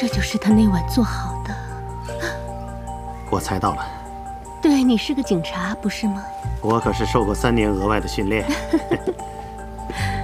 这就是他那晚做好的。 我猜到了。 对，你是个警察，不是吗？ 我可是受过3年额外的训练。